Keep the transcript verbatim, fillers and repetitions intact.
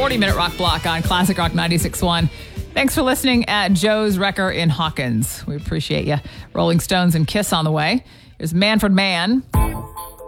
forty-minute rock block on Classic Rock ninety-six point one. Thanks for listening at Joe's Wrecker in Hawkins. We appreciate you. Rolling Stones and Kiss on the way. Here's Manfred Mann